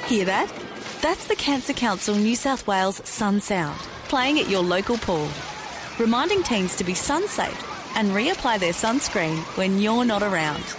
Hear that? That's the Cancer Council New South Wales Sun Sound, playing at your local pool, reminding teens to be sun safe and reapply their sunscreen when you're not around.